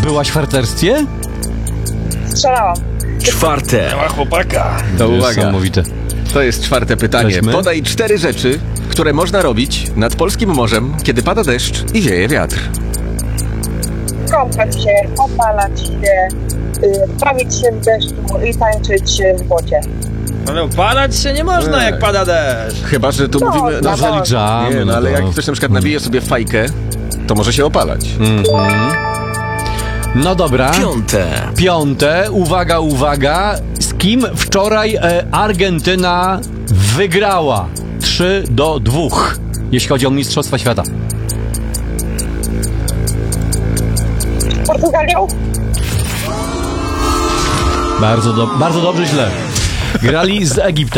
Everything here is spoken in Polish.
Byłaś w harcerstwie? Strzelałam. Czwarte. Mała chłopaka. To uwaga. Niesamowite. To jest czwarte pytanie. Weźmy. Podaj 4 rzeczy, które można robić nad polskim morzem, kiedy pada deszcz i wieje wiatr. Kąpać się, opalać się, bawić się w deszczu i tańczyć w wodzie. Ale opalać się nie można, Nie. jak pada deszcz. Chyba że tu mówimy... no, Zaliczamy. nie, no ale jak ktoś na przykład nawije sobie fajkę, to może się opalać. No dobra. Piąte. Piąte. Uwaga, uwaga. Z kim wczoraj Argentyna wygrała? 3-2. Jeśli chodzi o Mistrzostwa Świata. Portugalią? Bardzo dobrze, źle. Grali z Egiptem.